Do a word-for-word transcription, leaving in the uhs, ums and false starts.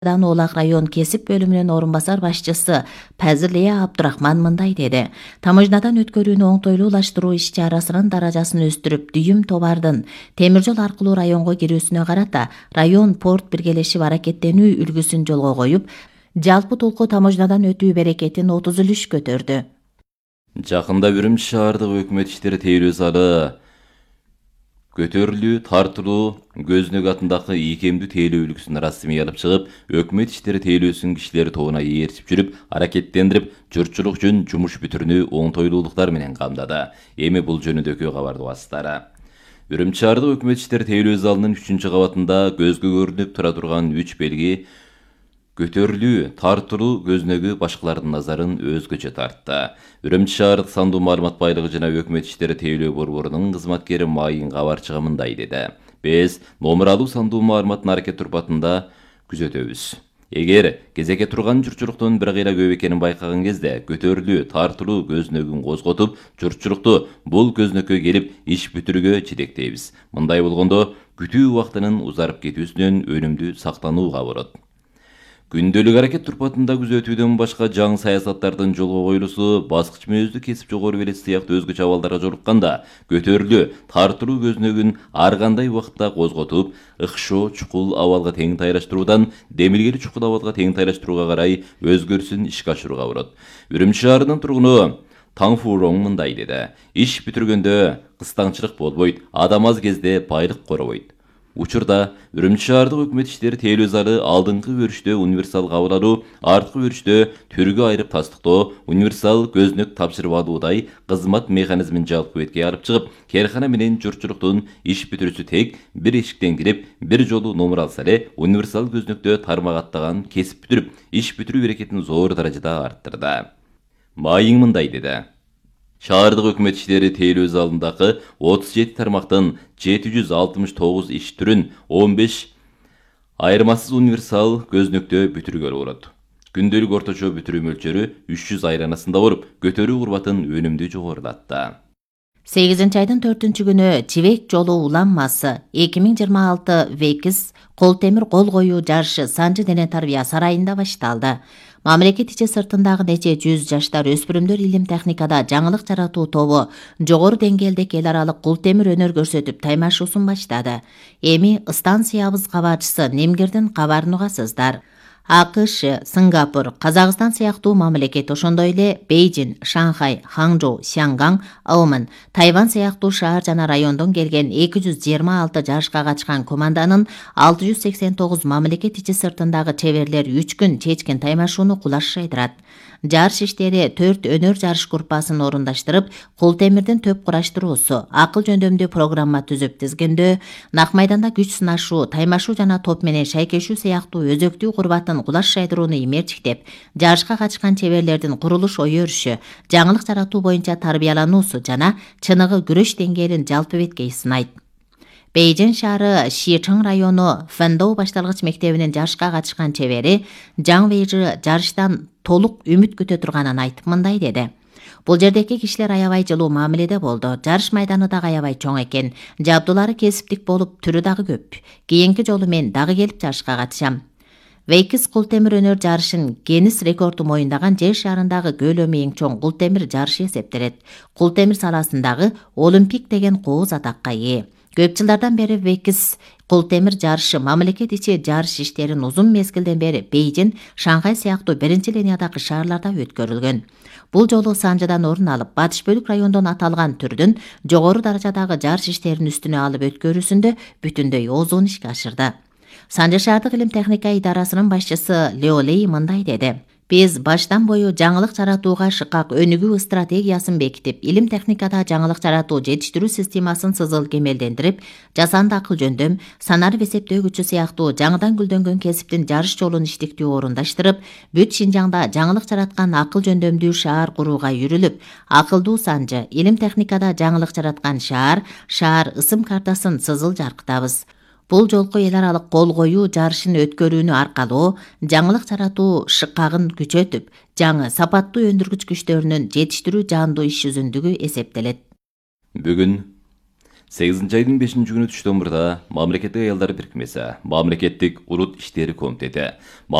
Улак район кесип бөлүмүнүн орун басар башчысы Пазилия Абдурахман мындай деди. Таможнядан өткөрүүнү оңтойлуулаштыруу иш-чарасынын даражасын өстүрүп, дүйүм товардын темир жол аркылуу районго кирүүсүнө карата район порт биргелешип аракеттенүү үлгүсүн жолго коюп, жалпы толку таможнядан өтүү берекетин отуз үлүш көтөрдү. Жакында Үрүмчү шаардык өкмөт иштери тейлөө залы көтөрүлүү тартылуу Көзнөк атындагы ийкемдүү тейлөө үлгүсүн расмий алып чыгып, өкмөт иштери тейлөөсүнүн кишилери тобуна ээрчип жүрүп, аракеттендирип, журтчулук үчүн жумуш бүтүрүнү оңтойлуулуктар менен камдады. Эми бул жөнүндөгү кабарды угасыздар. Үрүмчү шаардык өкмөт иштери тейлөө залынын үчүнчү кабатында көзгө көрүнүп тура турган үч белги көтөрүлүү, тартылуу көзнөгү башкалардын назарын өзгөчө тартты. Үрүмчү шаардык сандуу маалымат байлыгы жана өкмөт иштери тейлөө борборунун кызматкери Майын Кабарчыга мындай деди. Биз номер алуу сандуу маалыматтын аракет турпатында күзөтөбүз. Эгер кезекке турган журтчулуктун бир кыйла көп экенин байкаган кезде көтөрүлүү, тартылуу көзнөгүн козготуп, журтчулукту бул көзнөккө келип иш бүтүрүүгө жетектейбиз. Мындай болгондо күтүү убактынын узарып кетүүсүнөн өнүмдүү сактанууга болот. Күндөлүк аракет турпатында күзөтүүдөн башка жаңы саясаттардын жолго коюлуусу баскыч мүнөздүү кесип жогору белес сыяктуу өзгөчө абалдарга жолукканда, көтөрүлүү, тартылуу көзнөгүн ар кандай убакытта козготуп, ыкшоо чукул абалга тең тайраштыруудан демилгели чукул абалга тең тайраштырууга карай өзгөрүүсүн ишке ашырууга болот. Үрүмчү шаарынын тургуну Таңфуроң мындай деди. Иш бүтүргөндө кыстаңчылык болбойт, адам аз кезде байлык коробойт. Учурда Үрүмчү шаардык өкмөт иштери тейлөө залы алдыңкы өрүштө универсал кабыл алуу, арткы өрүштө түргө айырып тастыктоо, универсал көзнөк тапшырып алуудай кызмат механизмин жалпы бетке алып чыгып, кээркана менен журтчулуктун иш бүтүрүүсү тең бир эшиктен кирип, бир жолу номер алса эле универсал көзнөктө тармак аттаган кесип бүтүрүп, иш бүтүрүү берекетин зор даражада арттырды. Майың мындай деди. Шаардык өкмөт иштери тейлөө залындагы отуз жети тармактын жети жүз алтымыш тогуз иш түрүн он беш айырмасыз универсал көзнөктө бүтүрүүгө болот. Күндөлүк орточо бүтүрүү мөлчөрү үч жүз айранасында болуп, көтөрүү курбатын өнүмдүү жогорулатты. сегизинчи айдын төртүнчү күнү Жибек жолу уланмасы эки миң жыйырма алты Векис кол темир кол коюу жарышы Санжы дене тарбия сарайында башталды. Мамлекет ичи сыртындагы нече жүз жаштар өспүрүмдөр илим техникада жаңылык жаратуу тобу жогору деңгээлдеги эл аралык кул темир өнөр көрсөтүп таймашуусун баштады. Эми станциябыз кабарчысы Немгирдин кабарын угасыздар. АКШ, Сингапур, Казакстан сыяктуу мамлекет, ошондой эле Бейжин, Шанхай, Ханчжоу, Сянган, Ауман, Тайвань сыяктуу шаар жана райондон келген эки жүз жыйырма алты жарышка катышкан команданын алты жүз сексен тогуз мамлекет ичи сыртындагы чеберлер үч күн чечкен таймашууну кулаш жайдырат. Жарыш иштери төрт өнөр жарыш группасын орундаштырып, кул темирдин төп кураштыруусу, акыл жөндөмдүү программа түзүп тизгиндөө, нак майданда күч сынашуу, таймашуу жана топ менен шайкешүү сыяктуу өзөктүү курбатын кулаш жайдырууну имерчиктеп, жарышка катышкан чеберлердин курулуш ой өрүшү, жаңылык жаратуу боюнча тарбиялануусу жана чыныгы күрөш деңгээлин жалпы беткей сынайт. Бейжин шаары Шичың району Фэндоу башталгыч мектебинин жарышка катышкан чебери Жаң Вейжи жарыштан толук үмүт күтө турганын айтып мындай деди. Бул жердеки кишилер аябай жылуу мамиледе болду. Жарыш майданы дагы аябай чоң экен. Жабдуулары кесиптик болуп, түрү дагы көп. Кийинки жолу мен дагы келип жарышка катышам. Вейкис кул темир өнөр жарышын Генис рекорду моюндаган жер шарындагы көлөмү эң чоң кул темир жарышы эсептелет. Кул темир саласындагы Олимпик деген кооз атакка ээ. Көп жылдардан бери Вейкис кул темир жарышы мамлекет ичи жарыш иштерин узун мезгилден бери Бейжин, Шанхай сыяктуу биринчи линиядагы шаарларда өткөрүлгөн. Бул жолу Санжыдан орун алып, батыш бөлүк райондон аталган түрдүн жогору даражадагы жарыш иштерин үстүнө алып өткөрүүсүндө бүтүндөй озун ишке ашырды. Санжы шаардык илим техника идарасынын башчысы Леолей мындай деди. Биз баштан бою жаңылык жаратууга шыкак өнүгүү стратегиясын бекитип, илим техникада жаңылык жаратуу жетиштирүү системасын сызыл кемелдендирип, жасанды акыл жөндөм, санарып эсептөө күчү сыяктуу жаңыдан гүлдөнгөн кесиптин жарыш жолун иштиктүү орундаштырып, бүт Шинжаңда жаңылык жараткан акыл жөндөмдүү шаар курууга юрүлүп, акылдуу Санжы, илим техникада жаңылык жараткан шаар, шаар ысым картасын сызыл жаркытабыз. Бул жолку эл аралык кол коюу жарышын өткөрүүнү аркалоо, жаңылык жаратуу шыккагын күчөтүп, жаңы сапаттуу өндүргүч күчтөрүнүн жетиштирүү жаандуу иш жүзүндүгү эсептелет. Бүгүн сегизинчи айдын бешинчи күнү түштөн мурда Мамлекеттик аялдар бирикмеси, Мамлекеттик урут иштери комитети,